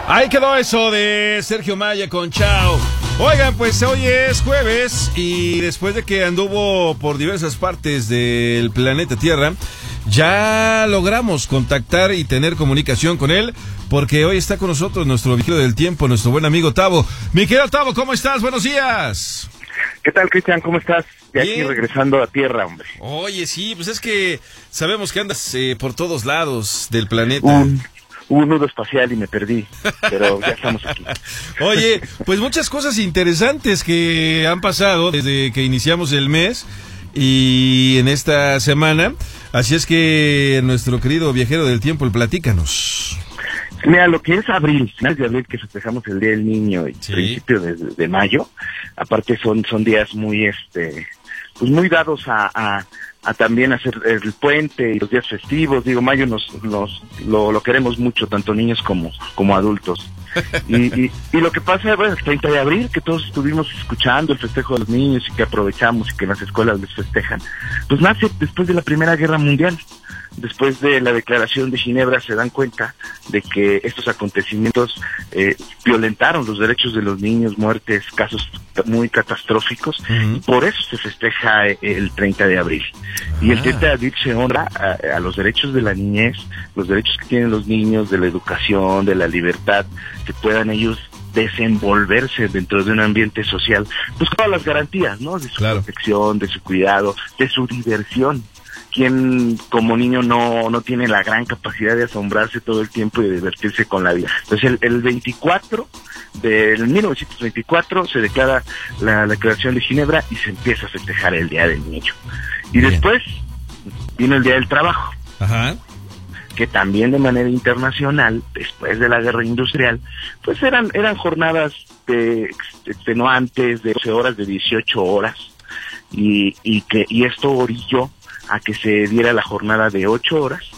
Ahí quedó eso de Sergio Maya con Chao. Oigan, pues hoy es jueves y después de que anduvo por diversas partes del planeta Tierra, ya logramos contactar y tener comunicación con él, porque hoy está con nosotros nuestro viajero del tiempo, nuestro buen amigo Tavo. Mi querido Tavo, ¿cómo estás? Buenos días. ¿Qué tal, Cristian? ¿Cómo estás? De Bien. aquí regresando a tierra, hombre. Oye, sí, pues es que sabemos que andas por todos lados del planeta. Hubo un nudo espacial y me perdí, pero ya estamos aquí. Oye, pues muchas cosas interesantes que han pasado desde que iniciamos el mes y en esta semana. Así es que nuestro querido viajero del tiempo, platícanos. Mira, lo que es abril, finales de abril, que festejamos el Día del Niño y Sí. principio de mayo, aparte son días muy, pues muy dados a también hacer el puente y los días festivos. Digo, mayo lo queremos mucho, tanto niños como adultos. Y lo que pasa, bueno, el 30 de abril, que todos estuvimos escuchando el festejo de los niños y que aprovechamos y que en las escuelas les festejan, pues nace después de la Primera Guerra Mundial. Después de la Declaración de Ginebra se dan cuenta de que estos acontecimientos violentaron los derechos de los niños, muertes, casos muy catastróficos, y por eso se festeja el 30 de abril. Y el 30 de abril se honra a los derechos de la niñez, los derechos que tienen los niños, de la educación, de la libertad, que puedan ellos desenvolverse dentro de un ambiente social, pues con todas las garantías, ¿no? De su protección, de su cuidado, de su diversión. Quien como niño no tiene la gran capacidad de asombrarse todo el tiempo y de divertirse con la vida. Entonces el 24 del 1924 se declara la Declaración de Ginebra y se empieza a festejar el Día del Niño. Y después vino el Día del Trabajo. Ajá. Que también de manera internacional, después de la guerra industrial, pues eran jornadas extenuantes de 12 horas, de 18 horas, y esto orilló a que se diera la jornada de 8 horas